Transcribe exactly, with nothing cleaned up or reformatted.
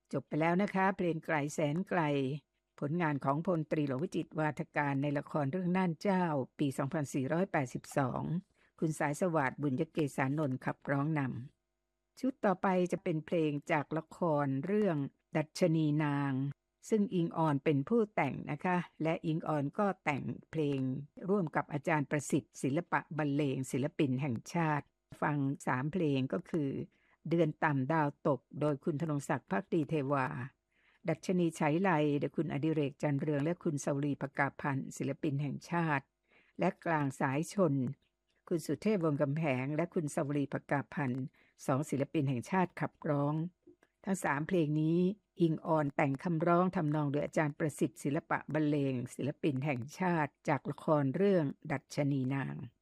จบไปแล้วนะคะเพลงไกลแสนไกลผลงานของพลตรีหลวงวิจิตรวาทการในละครเรื่องน่านเจ้าปีสองพันสี่ร้อยแปดสิบสองคุณสายสวัสดิ์บุญยเกษานนท์ขับร้องนำชุดต่อไปจะเป็นเพลงจากละครเรื่องดัชนีนางซึ่งอิงออนเป็นผู้แต่งนะคะและอิงออนก็แต่งเพลงร่วมกับอาจารย์ประสิทธิ์ศิลปะบรรเลงศิลปินแห่งชาติฟังสามเพลงก็คือเดือนต่ำดาวตกโดยคุณธนงศักดิ์ภักดีเทวาดัชนีไฉไลโดยคุณอดิเรกจันเรืองและคุณสวรีภกาพันธ์ศิลปินแห่งชาติและกลางสายชนคุณสุเทพวงศ์กำแหงและคุณสวรีภกาพันธ์สองศิลปินแห่งชาติขับร้องทั้งสามเพลงนี้อิงออนแต่งคำร้องทำนองโดยอาจารย์ประสิทธิ์ศิลปะบรรเลงศิลปินแห่งชาติจากละครเรื่องดัชนีนาง